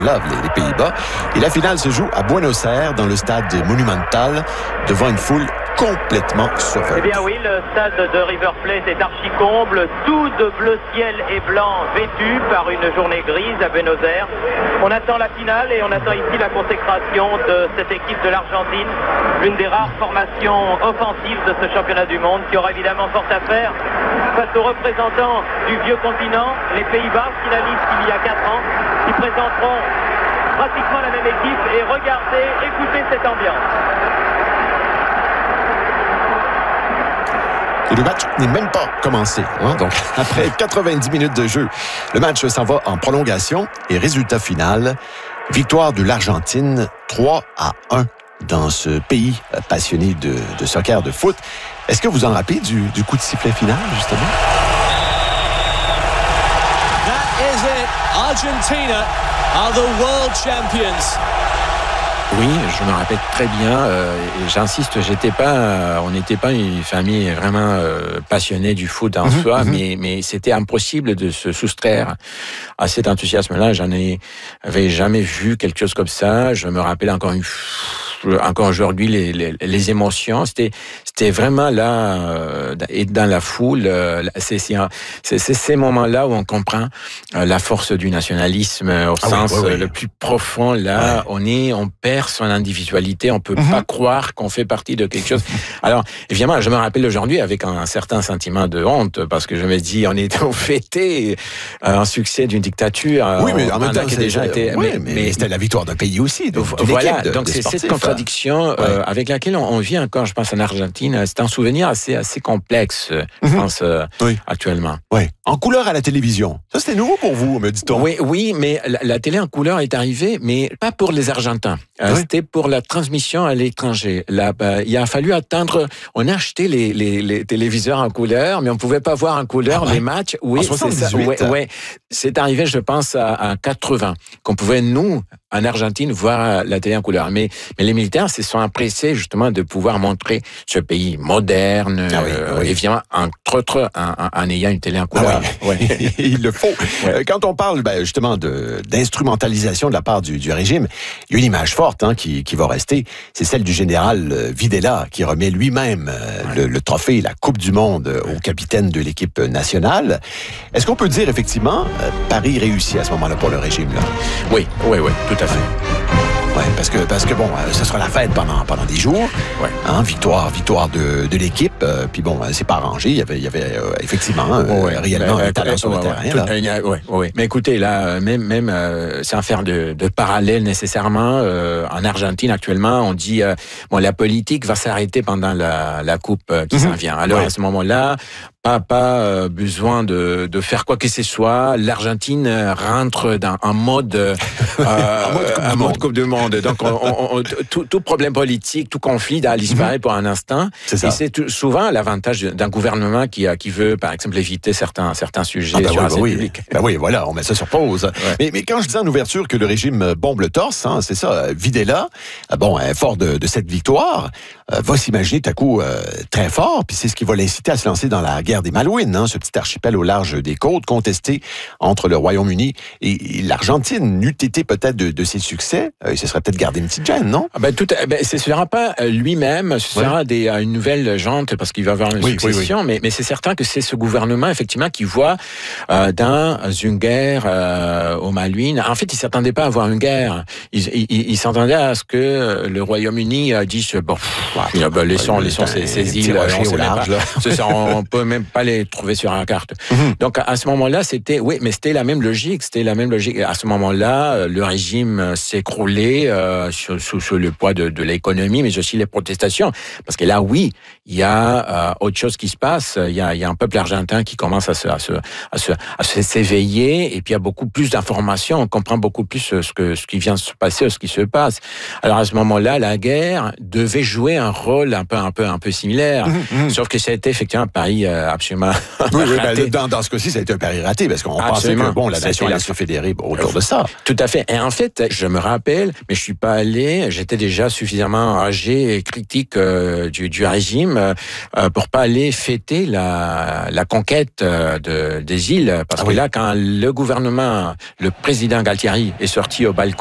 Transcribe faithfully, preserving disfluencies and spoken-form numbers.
Love, les, les Pays-Bas. Et la finale se joue à Buenos Aires, dans le stade Monumental, devant une foule complètement survoltée. Eh bien oui, le stade de River Plate est archi-comble, tout de bleu ciel et blanc vêtu par une journée grise à Buenos Aires. On attend la finale et on attend ici la consécration de cette équipe de l'Argentine, l'une des rares formations offensives de ce championnat du monde, qui aura évidemment fort à faire face aux représentants du vieux continent, les Pays-Bas, finalistes il y a quatre ans, qui présenteront pratiquement la même équipe. Et regardez, écoutez cette ambiance. Et le match n'est même pas commencé. Hein? Donc, après quatre-vingt-dix minutes de jeu, le match s'en va en prolongation. Et résultat final, victoire de l'Argentine trois à un dans ce pays passionné de, de soccer, de foot. Est-ce que vous en rappelez du, du coup de sifflet final, justement? That is it. Argentina are the world champions. Oui, je me rappelle très bien. Euh, et j'insiste, j'étais pas, euh, on n'était pas une famille vraiment euh, passionnée du foot en mmh, soi, mmh. mais mais c'était impossible de se soustraire à cet enthousiasme-là. J'en ai, avais jamais vu quelque chose comme ça. Je me rappelle encore une encore aujourd'hui les, les, les émotions. C'était, c'était vraiment là, euh, et dans la foule. Euh, c'est, c'est, c'est, c'est ces moments-là où on comprend euh, la force du nationalisme au ah sens oui, oui, oui. le plus profond. Là, ouais. on est, on perd son individualité. On peut mm-hmm. pas croire qu'on fait partie de quelque chose. Alors, évidemment, je me rappelle aujourd'hui avec un, un certain sentiment de honte parce que je me dis, on est au fêté euh, un succès d'une dictature. Oui, mais en même temps, qui déjà été, oui, mais, mais c'était la victoire d'un pays aussi. De, de voilà. De, donc de c'est sportifs, cette contradiction euh, ouais. avec laquelle on, on vit encore, je pense, en Argentine. C'est un souvenir assez assez complexe, mm-hmm. je pense, euh, oui. actuellement. Oui. En couleur à la télévision. Ça, c'était nouveau pour vous, me dit-on. Oui, oui, mais la, la télé en couleur est arrivée, mais pas pour les Argentins. Euh, oui. C'était pour la transmission à l'étranger. Là, bah, il a fallu attendre. On a acheté les, les, les téléviseurs en couleur, mais on pouvait pas voir en couleur ah ouais. les matchs. Oui, en soixante-dix-huit. C'est ça. Ouais, ouais. C'est arrivé, je pense, à, à quatre-vingts, qu'on pouvait nous, en Argentine, voir la télé en couleur. Mais, mais les militaires se sont empressés justement de pouvoir montrer ce pays moderne, ah oui, euh, oui. évidemment, entre autres, en, en, en ayant une télé en couleur. Ah oui. ouais. Il le faut. Ouais. Quand on parle ben, justement de, d'instrumentalisation de la part du, du régime, il y a une image forte hein, qui, qui va rester, c'est celle du général Videla, qui remet lui-même ouais. le, le trophée, la Coupe du Monde au capitaine de l'équipe nationale. Est-ce qu'on peut dire effectivement, Paris réussit à ce moment-là pour le régime là? Oui, oui, oui, tout à fait. Ouais, parce que parce que bon, euh, ce sera la fête pendant pendant des jours. Ouais. Hein, victoire victoire de de l'équipe. Euh, puis bon, c'est pas arrangé. Il y avait il y avait euh, effectivement euh, ouais, réellement un talent sur le ouais, terrain. Ouais, là. Ouais, ouais. Mais écoutez, là, même même euh, sans faire de de parallèle nécessairement, euh, en Argentine actuellement, on dit euh, bon, la politique va s'arrêter pendant la la coupe euh, qui mm-hmm. s'en vient. Alors ouais. à ce moment-là, pas pas euh, besoin de de faire quoi que ce soit. L'Argentine rentre dans un mode euh, un mode coupe, un du, mode monde. coupe du monde. Donc on, on, on, tout, tout problème politique, tout conflit a disparu mm-hmm. pour un instant. C'est ça. Et c'est tout, souvent l'avantage d'un gouvernement qui qui veut par exemple éviter certains certains sujets ah ben sur oui, la scène oui. publique. Ben oui, voilà, on met ça sur pause. Ouais. Mais mais quand je disais en ouverture que le régime bombe le torse, hein, c'est ça. Videla, bon, fort de, de cette victoire, euh, va s'imaginer tout à coup euh, très fort. Puis c'est ce qui va l'inciter à se lancer dans la guerre des Malouines. Hein, ce petit archipel au large des côtes, contesté entre le Royaume-Uni et, et l'Argentine. N'eût été peut-être de, de ses succès, euh, il se serait peut-être gardé une petite gêne, non? Ah ben, tout, ben, ce ne sera pas lui-même, ce sera ouais. des, une nouvelle jante, parce qu'il va avoir une oui, succession, oui, oui. Mais, mais c'est certain que c'est ce gouvernement, effectivement, qui voit euh, dans une guerre euh, aux Malouines. En fait, il ne s'attendait pas à avoir une guerre. Il, il, il s'attendait à ce que le Royaume-Uni dise, bon, ouais, ben, laissons, ouais, laissons ces, ces îles, on, au large, pas, on ne peut même pas les trouver sur la carte. Mm-hmm. Donc à ce moment-là, c'était oui, mais c'était la même logique, c'était la même logique. À ce moment-là, le régime s'écroulait euh, sous, sous, sous le poids de, de l'économie, mais aussi les protestations, parce que là, oui, il y a euh, autre chose qui se passe. Il y a, il y a un peuple argentin qui commence à se, à se, à se, à se s'éveiller, et puis il y a beaucoup plus d'informations. On comprend beaucoup plus ce que ce qui vient de se passer, ce qui se passe. Alors à ce moment-là, la guerre devait jouer un rôle un peu, un peu, un peu similaire, mmh, mmh. sauf que ça a été effectivement Paris euh, absolument oui, oui, ben, dans, dans ce cas-ci, ça a été un pari raté, parce qu'on pensait que bon, la nation allait se fédérer autour de ça. Tout à fait. Et en fait, je me rappelle, mais je suis pas allé, j'étais déjà suffisamment âgé et critique euh, du, du régime euh, pour pas aller fêter la, la conquête de, des îles. Parce ah, que oui. là, quand le gouvernement, le président Galtieri est sorti au balcon,